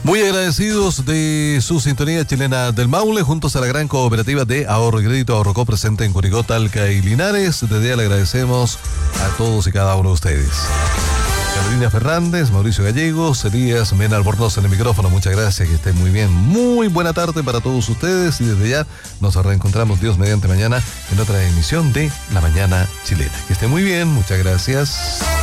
Muy agradecidos de su sintonía chilena del Maule, juntos a la gran cooperativa de ahorro y crédito Ahorrocop presente en Curicó, Talca y Linares. Desde ya le agradecemos a todos y cada uno de ustedes. Carolina Fernández, Mauricio Gallegos, Elías Mena Albornoz en el micrófono. Muchas gracias, que estén muy bien. Muy buena tarde para todos ustedes y desde ya nos reencontramos Dios mediante mañana en otra emisión de La Mañana Chilena. Que estén muy bien, muchas gracias.